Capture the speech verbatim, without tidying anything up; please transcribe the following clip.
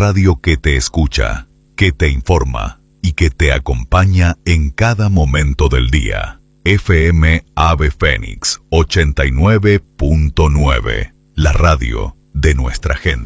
radio que te escucha, que te informa y que te acompaña en cada momento del día. F M Ave Fénix ochenta y nueve punto nueve, la radio de nuestra gente.